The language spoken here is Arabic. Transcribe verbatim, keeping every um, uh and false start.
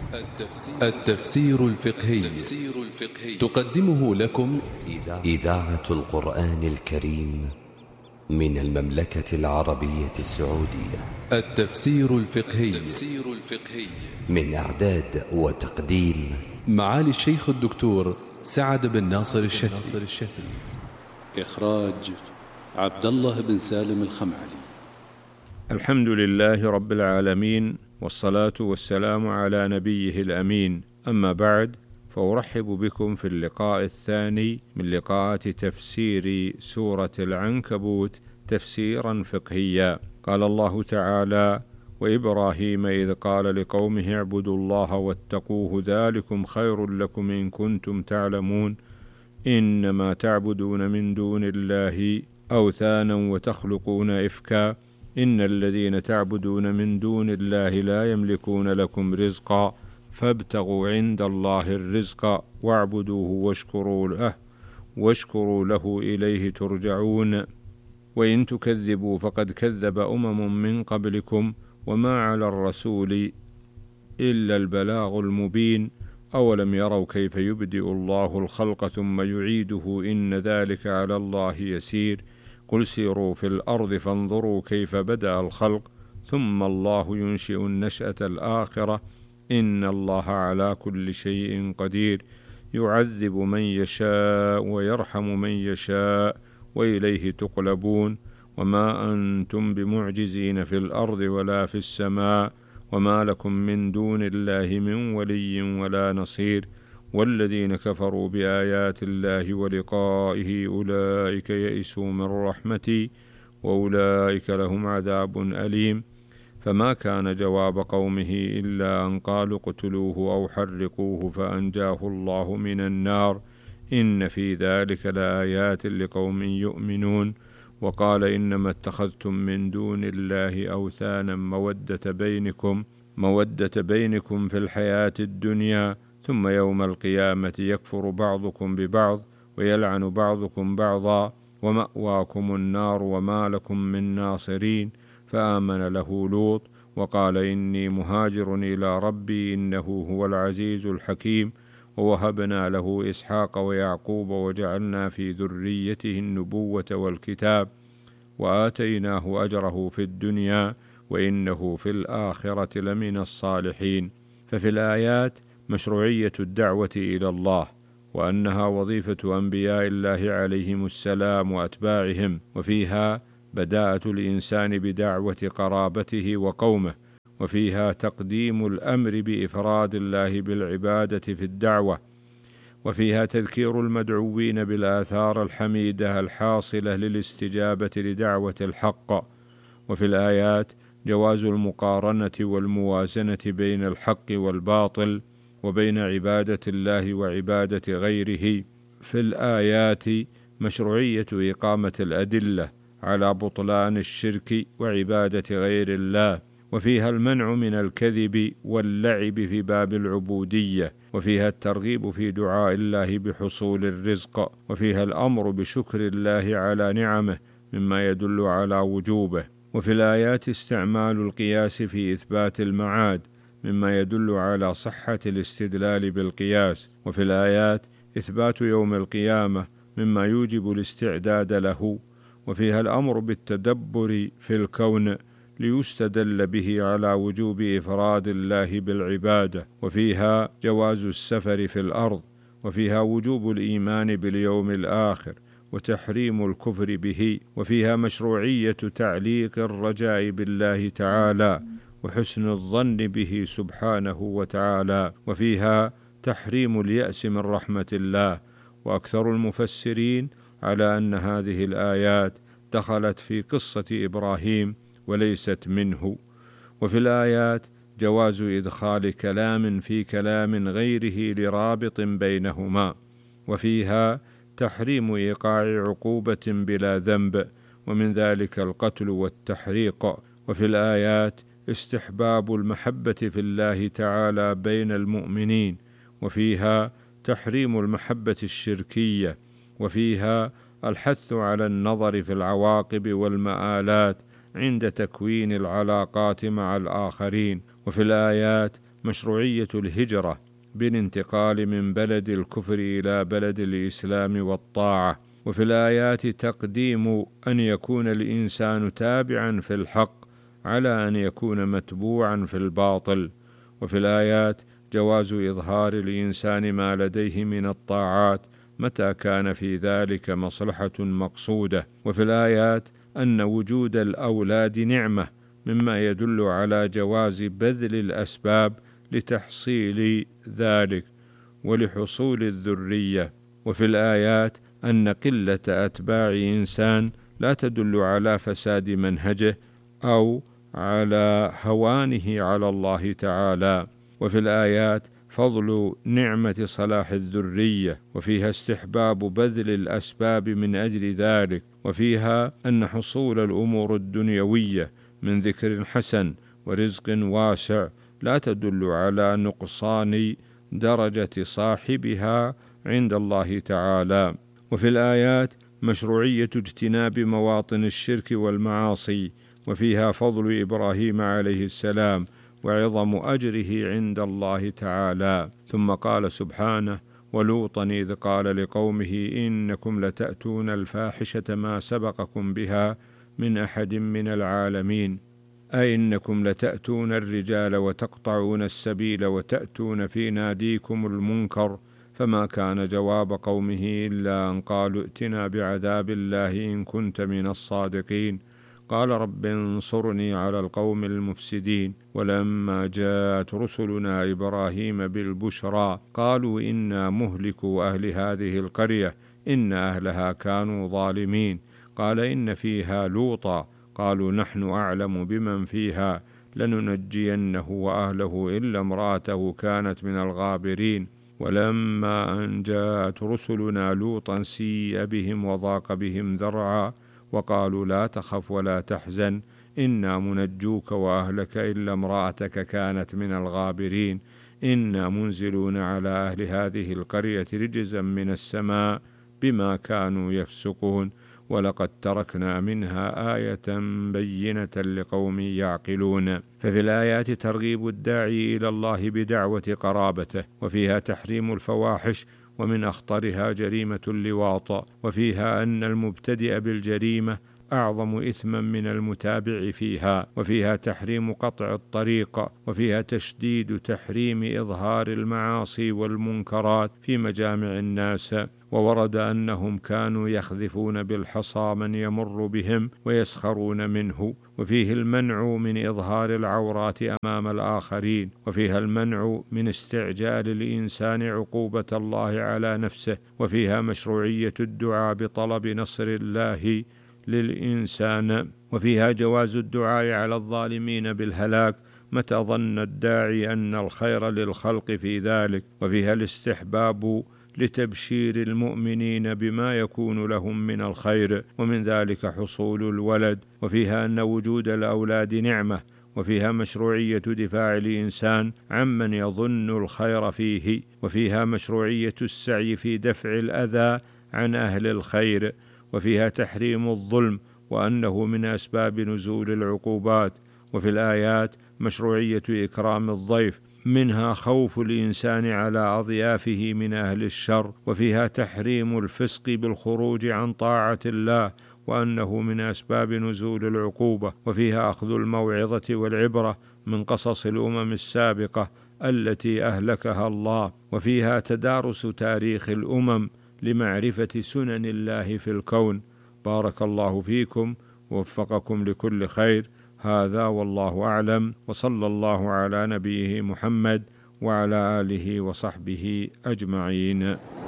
التفسير الفقهي تقدمه لكم إذاعة القرآن الكريم من المملكة العربية السعودية. التفسير الفقهي من إعداد وتقديم معالي الشيخ الدكتور سعد بن ناصر الشافعي. إخراج عبد الله بن سالم الخمعلي. الحمد لله رب العالمين، والصلاة والسلام على نبيه الأمين. أما بعد، فأرحب بكم في اللقاء الثاني من لقاءات تفسير سورة العنكبوت تفسيرا فقهيا. قال الله تعالى: وإبراهيم إذ قال لقومه اعبدوا الله واتقوه ذلكم خير لكم إن كنتم تعلمون إنما تعبدون من دون الله أوثانا وتخلقون إفكا إن الذين تعبدون من دون الله لا يملكون لكم رزقا فابتغوا عند الله الرزق واعبدوه واشكروا له واشكروا له إليه ترجعون وإن تكذبوا فقد كذب أمم من قبلكم وما على الرسول إلا البلاغ المبين أولم يروا كيف يبدئ الله الخلق ثم يعيده إن ذلك على الله يسير قل سيروا في الأرض فانظروا كيف بدأ الخلق ثم الله ينشئ النشأة الآخرة إن الله على كل شيء قدير يعذب من يشاء ويرحم من يشاء وإليه تقلبون وما أنتم بمعجزين في الأرض ولا في السماء وما لكم من دون الله من ولي ولا نصير والذين كفروا بآيات الله ولقائه أولئك يئسوا من رحمتي وأولئك لهم عذاب أليم فما كان جواب قومه إلا أن قالوا اقتلوه أو حرقوه فأنجاه الله من النار إن في ذلك لآيات لقوم يؤمنون وقال إنما اتخذتم من دون الله أوثانا مودة بينكم مودة بينكم في الحياة الدنيا ثم يوم القيامة يكفر بعضكم ببعض ويلعن بعضكم بعضا ومأواكم النار وما لكم من ناصرين فآمن له لوط وقال إني مهاجر إلى ربي إنه هو العزيز الحكيم ووهبنا له إسحاق ويعقوب وجعلنا في ذريته النبوة والكتاب وآتيناه أجره في الدنيا وإنه في الآخرة لمن الصالحين. ففي الآيات مشروعية الدعوة إلى الله وأنها وظيفة أنبياء الله عليهم السلام وأتباعهم، وفيها بداءة الإنسان بدعوة قرابته وقومه، وفيها تقديم الأمر بإفراد الله بالعبادة في الدعوة، وفيها تذكير المدعوين بالآثار الحميدة الحاصلة للاستجابة لدعوة الحق. وفي الآيات جواز المقارنة والموازنة بين الحق والباطل وبين عبادة الله وعبادة غيره. في الآيات مشروعية إقامة الأدلة على بطلان الشرك وعبادة غير الله، وفيها المنع من الكذب واللعب في باب العبودية، وفيها الترغيب في دعاء الله بحصول الرزق، وفيها الأمر بشكر الله على نعمه مما يدل على وجوبه. وفي الآيات استعمال القياس في إثبات المعاد مما يدل على صحة الاستدلال بالقياس. وفي الآيات إثبات يوم القيامة مما يوجب الاستعداد له. وفيها الأمر بالتدبر في الكون ليستدل به على وجوب إفراد الله بالعبادة. وفيها جواز السفر في الأرض، وفيها وجوب الإيمان باليوم الآخر وتحريم الكفر به. وفيها مشروعية تعليق الرجاء بالله تعالى وحسن الظن به سبحانه وتعالى. وفيها تحريم اليأس من رحمة الله. وأكثر المفسرين على أن هذه الآيات دخلت في قصة إبراهيم وليست منه. وفي الآيات جواز إدخال كلام في كلام غيره لرابط بينهما. وفيها تحريم إيقاع عقوبة بلا ذنب، ومن ذلك القتل والتحريق. وفي الآيات استحباب المحبة في الله تعالى بين المؤمنين. وفيها تحريم المحبة الشركية. وفيها الحث على النظر في العواقب والمآلات عند تكوين العلاقات مع الآخرين. وفي الآيات مشروعية الهجرة بالانتقال من بلد الكفر إلى بلد الإسلام والطاعة. وفي الآيات تقديم أن يكون الإنسان تابعا في الحق على أن يكون متبوعا في الباطل. وفي الآيات جواز إظهار الإنسان ما لديه من الطاعات متى كان في ذلك مصلحة مقصودة. وفي الآيات أن وجود الأولاد نعمة مما يدل على جواز بذل الأسباب لتحصيل ذلك ولحصول الذرية. وفي الآيات أن قلة أتباع إنسان لا تدل على فساد منهجه أو على هوانه على الله تعالى. وفي الآيات فضل نعمة صلاح الذرية، وفيها استحباب بذل الأسباب من أجل ذلك. وفيها أن حصول الأمور الدنيوية من ذكر حسن ورزق واسع لا تدل على نقصان درجة صاحبها عند الله تعالى. وفي الآيات مشروعية اجتناب مواطن الشرك والمعاصي، وفيها فضل إبراهيم عليه السلام وعظم أجره عند الله تعالى. ثم قال سبحانه: ولوطا إذ قال لقومه إنكم لتأتون الفاحشة ما سبقكم بها من أحد من العالمين، أي إنكم لتأتون الرجال وتقطعون السبيل وتأتون في ناديكم المنكر. فما كان جواب قومه إلا أن قالوا ائتنا بعذاب الله إن كنت من الصادقين. قال رب انصرني على القوم المفسدين. ولما جاءت رسلنا إبراهيم بالبشرى قالوا إنا مهلكوا أهل هذه القرية إن أهلها كانوا ظالمين. قال إن فيها لوطا قالوا نحن أعلم بمن فيها لننجينه وأهله إلا امرأته كانت من الغابرين. ولما أن جاءت رسلنا لوطا سيء بهم وضاق بهم ذرعا وقالوا لا تخف ولا تحزن إنا منجوك وأهلك إلا امرأتك كانت من الغابرين إنا منزلون على أهل هذه القرية رجزا من السماء بما كانوا يفسقون ولقد تركنا منها آية بينة لقوم يعقلون. ففي الآيات ترغيب الداعي إلى الله بدعوة قرابته، وفيها تحريم الفواحش ومن أخطرها جريمة اللواط، وفيها أن المبتدئ بالجريمة أعظم إثما من المتابع فيها، وفيها تحريم قطع الطريق، وفيها تشديد تحريم إظهار المعاصي والمنكرات في مجامع الناس. وورد أنهم كانوا يخذفون بالحصى من يمر بهم ويسخرون منه. وفيه المنع من إظهار العورات أمام الآخرين، وفيها المنع من استعجال الإنسان عقوبة الله على نفسه، وفيها مشروعية الدعاء بطلب نصر الله للإنسان، وفيها جواز الدعاء على الظالمين بالهلاك متى ظن الداعي أن الخير للخلق في ذلك، وفيها الاستحباب لتبشير المؤمنين بما يكون لهم من الخير ومن ذلك حصول الولد، وفيها أن وجود الأولاد نعمة، وفيها مشروعية دفاع الإنسان عمن يظن الخير فيه، وفيها مشروعية السعي في دفع الأذى عن أهل الخير، وفيها تحريم الظلم وأنه من أسباب نزول العقوبات. وفي الآيات مشروعية إكرام الضيف، منها خوف الإنسان على أضيافه من أهل الشر، وفيها تحريم الفسق بالخروج عن طاعة الله وأنه من أسباب نزول العقوبة، وفيها أخذ الموعظة والعبرة من قصص الأمم السابقة التي أهلكها الله، وفيها تدارس تاريخ الأمم لمعرفة سنن الله في الكون. بارك الله فيكم ووفقكم لكل خير. هذا والله أعلم، وصلى الله على نبيه محمد وعلى آله وصحبه أجمعين.